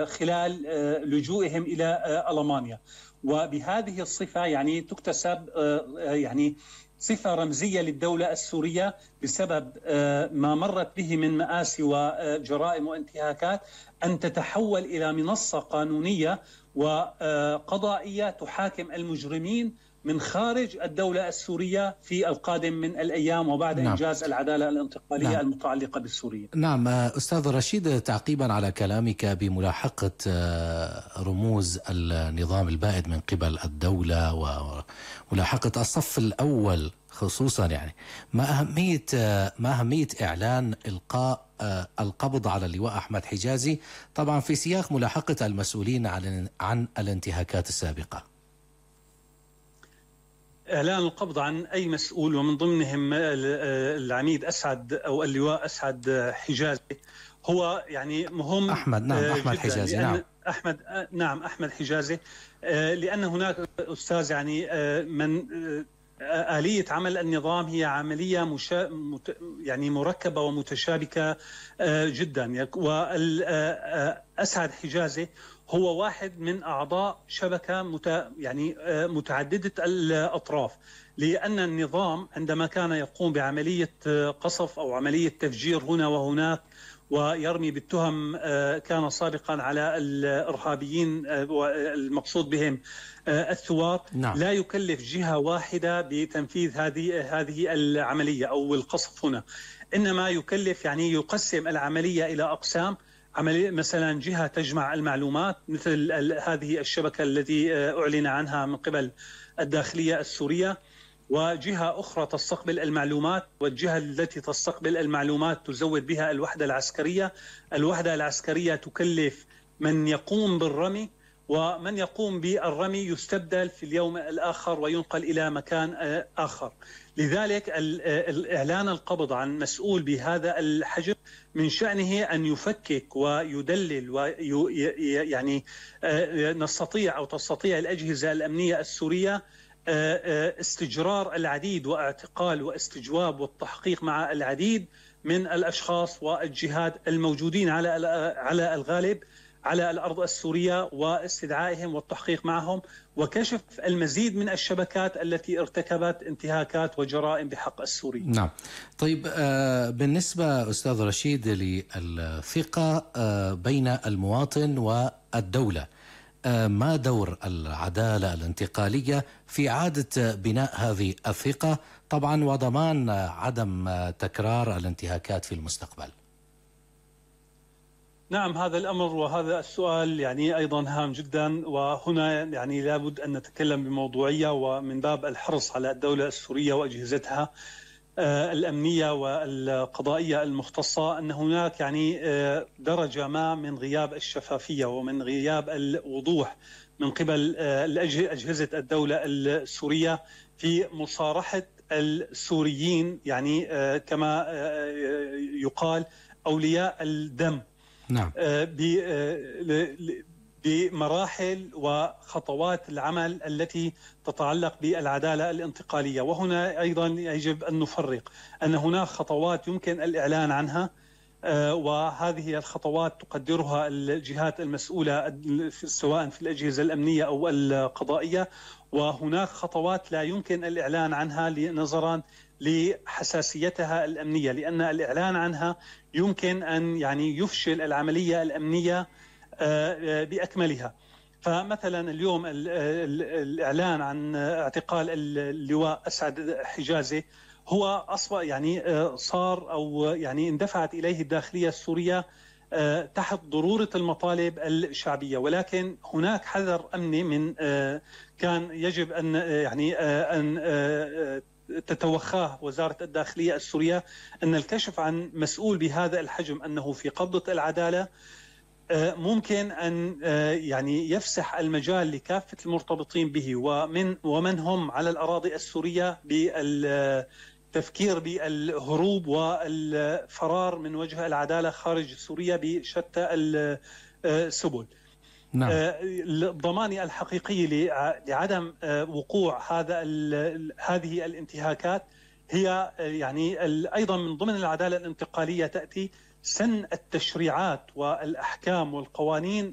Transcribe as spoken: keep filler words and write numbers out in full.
خلال لجوئهم إلى ألمانيا. وبهذه الصفة يعني تكتسب يعني صفة رمزية للدولة السورية بسبب ما مرت به من مآسي وجرائم وانتهاكات، أن تتحول إلى منصة قانونية وقضائية تحاكم المجرمين من خارج الدولة السورية في القادم من الأيام وبعد نعم. إنجاز العدالة الانتقالية نعم. المتعلقة بالسورية. نعم أستاذ رشيد، تعقيبا على كلامك بملاحقة رموز النظام البائد من قبل الدولة وملاحقة الصف الأول خصوصا، يعني ما أهمية ما أهمية إعلان إلقاء القبض على اللواء أحمد حجازي، طبعا في سياق ملاحقة المسؤولين عن عن الانتهاكات السابقة؟ إعلان القبض عن أي مسؤول ومن ضمنهم العميد أسعد أو اللواء أسعد حجازي هو يعني مهم. أحمد نعم أحمد حجازي نعم أحمد نعم أحمد حجازي، لأن هناك أستاذ يعني من آلية عمل النظام هي عملية مشا... مت... يعني مركبة ومتشابكة جدا. وأسعد حجازي هو واحد من أعضاء شبكة مت... يعني متعددة الأطراف، لأن النظام عندما كان يقوم بعملية قصف أو عملية تفجير هنا وهناك ويرمي بالتهم كان سابقا على الإرهابيين والمقصود بهم الثوار نعم. لا يكلف جهة واحدة بتنفيذ هذه هذه العملية أو القصف هنا، إنما يكلف يعني يقسم العملية إلى أقسام. عملية مثلا جهة تجمع المعلومات مثل هذه الشبكة التي أعلن عنها من قبل الداخلية السورية، وجهة أخرى تستقبل المعلومات، والجهة التي تستقبل المعلومات تزود بها الوحدة العسكرية. الوحدة العسكرية تكلف من يقوم بالرمي، ومن يقوم بالرمي يستبدل في اليوم الآخر وينقل إلى مكان آخر. لذلك الإعلان القبض عن مسؤول بهذا الحجم من شأنه أن يفكك ويدلل ويعني نستطيع أو تستطيع الأجهزة الأمنية السورية استجرار العديد واعتقال واستجواب والتحقيق مع العديد من الأشخاص والجهات الموجودين على على الغالب على الأرض السورية، واستدعائهم والتحقيق معهم وكشف المزيد من الشبكات التي ارتكبت انتهاكات وجرائم بحق السوري. نعم. طيب آه بالنسبة أستاذ رشيد للثقة آه بين المواطن والدولة، آه ما دور العدالة الانتقالية في إعادة بناء هذه الثقة طبعا وضمان عدم تكرار الانتهاكات في المستقبل؟ نعم، هذا الأمر وهذا السؤال يعني أيضا هام جدا، وهنا يعني لابد أن نتكلم بموضوعية ومن باب الحرص على الدولة السورية وأجهزتها الأمنية والقضائية المختصة أن هناك يعني درجة ما من غياب الشفافية ومن غياب الوضوح من قبل أجهزة الدولة السورية في مصارحة السوريين، يعني كما يقال أولياء الدم. نعم. بمراحل وخطوات العمل التي تتعلق بالعدالة الانتقالية. وهنا أيضا يجب أن نفرق أن هناك خطوات يمكن الإعلان عنها، وهذه الخطوات تقدرها الجهات المسؤولة سواء في الأجهزة الأمنية أو القضائية، وهناك خطوات لا يمكن الإعلان عنها نظرا لحساسيتها الأمنية، لأن الإعلان عنها يمكن أن يعني يفشل العملية الأمنية بأكملها. فمثلا اليوم الإعلان عن اعتقال اللواء أسعد حجازي هو أصبح يعني صار أو يعني اندفعت إليه الداخلية السورية تحت ضرورة المطالب الشعبية، ولكن هناك حذر أمني من كان يجب أن يعني أن تتوخاه وزارة الداخلية السورية، أن الكشف عن مسؤول بهذا الحجم أنه في قبضة العدالة ممكن أن يعني يفسح المجال لكافة المرتبطين به ومن ومن هم على الأراضي السورية بالتفكير بالهروب والفرار من وجه العدالة خارج سوريا بشتى السبل. نعم. الضمان الحقيقي لعدم وقوع هذا هذه الانتهاكات هي يعني أيضا من ضمن العدالة الانتقالية تأتي سن التشريعات والأحكام والقوانين